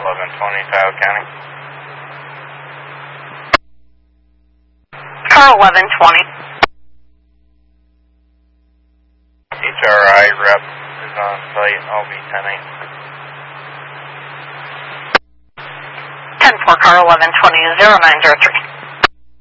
1120, Tioga County. Car 1120. HRI rep is on site. I'll be 10-8. 10-4, car 1120, 0903.